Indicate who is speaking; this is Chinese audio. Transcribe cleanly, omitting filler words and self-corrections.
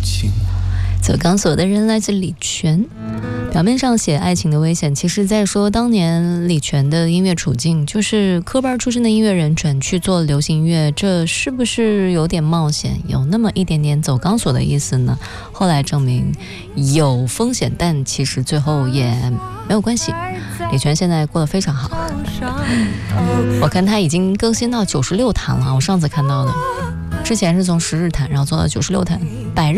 Speaker 1: 走钢索的人来自李泉，表面上写爱情的危险，其实在说当年李泉的音乐处境，就是科班出身的音乐人转去做流行音乐，这是不是有点冒险，有那么一点点走钢索的意思呢？后来证明有风险，但其实最后也没有关系。李泉现在过得非常好，我看他已经更新到96弹了，我上次看到的，之前是从10日弹，然后做到96弹，100日